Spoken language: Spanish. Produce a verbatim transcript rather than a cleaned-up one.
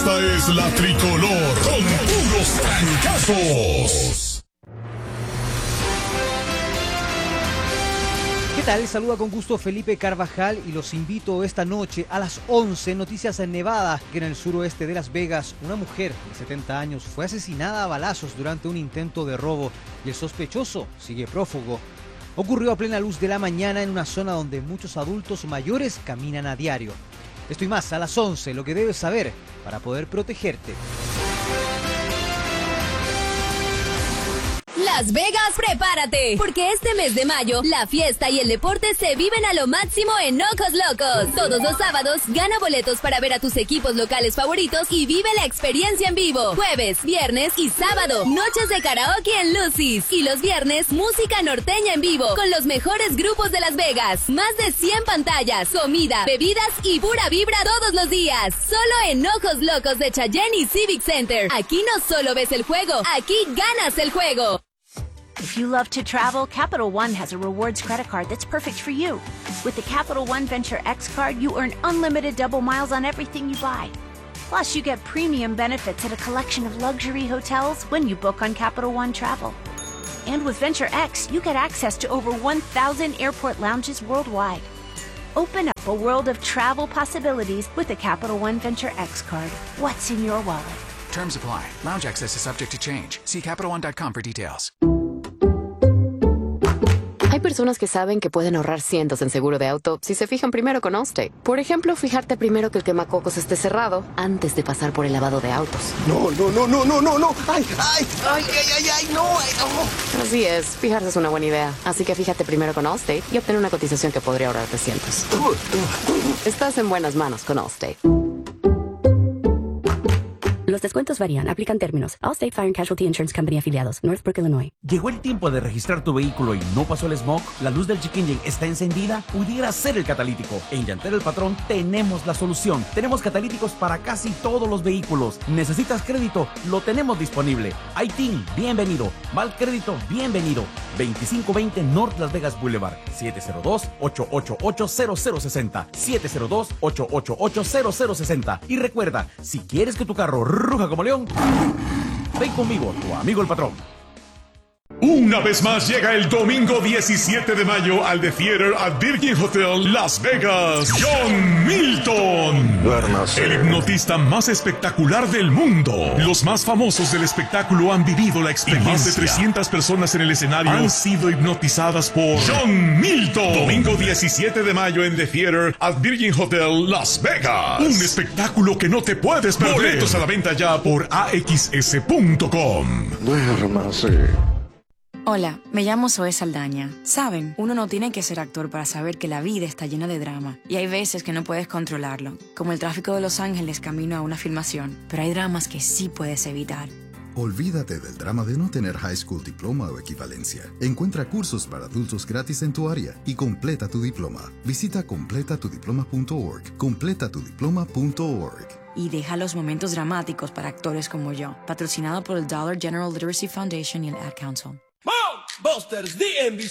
Esta es la tricolor con puros trancazos. ¿Qué tal? Les saluda con gusto Felipe Carvajal y los invito esta noche a las once, noticias en Nevada, que en el suroeste de Las Vegas, una mujer de setenta años fue asesinada a balazos durante un intento de robo y el sospechoso sigue prófugo. Ocurrió a plena luz de la mañana en una zona donde muchos adultos mayores caminan a diario. Esto y más a las once, lo que debes saber para poder protegerte. Las Vegas, prepárate, porque este mes de mayo, la fiesta y el deporte se viven a lo máximo en Ojos Locos. Todos los sábados, gana boletos para ver a tus equipos locales favoritos y vive la experiencia en vivo. Jueves, viernes y sábado, noches de karaoke en Lucy's. Y los viernes, música norteña en vivo, con los mejores grupos de Las Vegas. Más de cien pantallas, comida, bebidas y pura vibra todos los días. Solo en Ojos Locos de Cheyenne y Civic Center. Aquí no solo ves el juego, aquí ganas el juego. If you love to travel, Capital One has a rewards credit card that's perfect for you. With the Capital One Venture X card, you earn unlimited double miles on everything you buy. Plus, you get premium benefits at a collection of luxury hotels when you book on Capital One Travel. And with Venture X, you get access to over one thousand airport lounges worldwide. Open up a world of travel possibilities with the Capital One Venture X card. What's in your wallet? Terms apply. Lounge access is subject to change. See Capital One dot com for details. Hay personas que saben que pueden ahorrar cientos en seguro de auto si se fijan primero con Allstate. Por ejemplo, fijarte primero que el quemacocos esté cerrado antes de pasar por el lavado de autos. No, no, no, no, no, no, no. Ay, ay, ay, ay, ay, ay, no, ay, no. Así es, fijarse es una buena idea. Así que fíjate primero con Allstate y obtén una cotización que podría ahorrarte cientos. Estás en buenas manos con Allstate. Los descuentos varían. Aplican términos. Allstate Fire and Casualty Insurance Company afiliados. Northbrook, Illinois. ¿Llegó el tiempo de registrar tu vehículo y no pasó el smog? ¿La luz del check engine está encendida? Pudiera ser el catalítico. En Llantera El Patrón tenemos la solución. Tenemos catalíticos para casi todos los vehículos. ¿Necesitas crédito? Lo tenemos disponible. I T I N, bienvenido. Mal crédito, bienvenido. veinticinco veinte North Las Vegas Boulevard. siete cero dos, ocho ocho ocho, cero cero seis cero. siete cero dos, ocho ocho ocho, cero cero seis cero. Y recuerda, si quieres que tu carro ruja como león, ven conmigo, tu amigo el patrón. Una vez más llega el domingo diecisiete de mayo al The Theater at Virgin Hotel Las Vegas, John Milton. Duérmase. El hipnotista más espectacular del mundo. Los más famosos del espectáculo han vivido la experiencia. Más de trescientas personas en el escenario han sido hipnotizadas por John Milton. Domingo diecisiete de mayo en The Theater at Virgin Hotel Las Vegas. Un espectáculo que no te puedes perder. Boletos a la venta ya por A X S punto com. Duérmase. Hola, me llamo Zoe Saldaña. Saben, uno no tiene que ser actor para saber que la vida está llena de drama. Y hay veces que no puedes controlarlo, como el tráfico de Los Ángeles camino a una filmación. Pero hay dramas que sí puedes evitar. Olvídate del drama de no tener high school diploma o equivalencia. Encuentra cursos para adultos gratis en tu área y completa tu diploma. Visita completa tu diploma punto org. completa tu diploma punto org. Y deja los momentos dramáticos para actores como yo. Patrocinado por el Dollar General Literacy Foundation y el Ad Council. Busters D M V